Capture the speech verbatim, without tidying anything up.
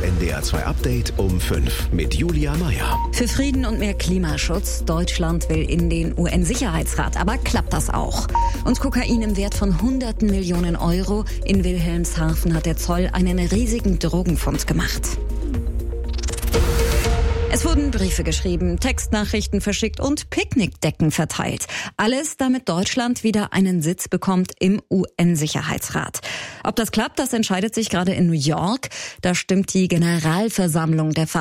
N D R zwei Update um fünf mit Julia Meyer. Für Frieden und mehr Klimaschutz. Deutschland will in den U N-Sicherheitsrat. Aber klappt das auch? Und Kokain im Wert von hunderten Millionen Euro. In Wilhelmshaven hat der Zoll einen riesigen Drogenfund gemacht. Es wurden Briefe geschrieben, Textnachrichten verschickt und Picknickdecken verteilt. Alles, damit Deutschland wieder einen Sitz bekommt im U N-Sicherheitsrat. Ob das klappt, das entscheidet sich gerade in New York. Da stimmt die Generalversammlung der